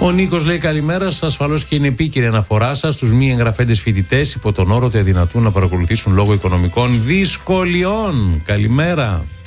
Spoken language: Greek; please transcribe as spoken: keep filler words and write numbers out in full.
Ο Νίκος λέει καλημέρα σας. Ασφαλώς και είναι επίκαιρη αναφορά σας στους μη εγγραφέντες φοιτητές υπό τον όρο ότι αδυνατούν να παρακολουθήσουν λόγω οικονομικών δυσκολιών. Καλημέρα.